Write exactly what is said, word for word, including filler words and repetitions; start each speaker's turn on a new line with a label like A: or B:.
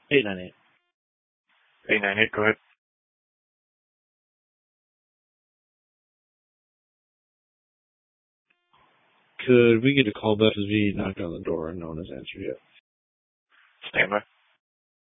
A: eight nine eight.
B: eight nine eight, go ahead.
A: Could we get a call back because we knocked on the door and no one has answered yet?
B: Stand by.